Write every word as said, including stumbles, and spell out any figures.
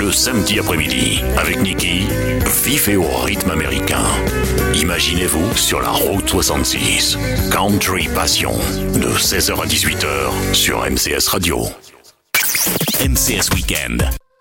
le samedi après-midi. Avec Niki, vivez au rythme américain. Imaginez-vous sur la route soixante-six. Country Passion, de seize heures à dix-huit heures sur M C S Radio. M C S Weekend.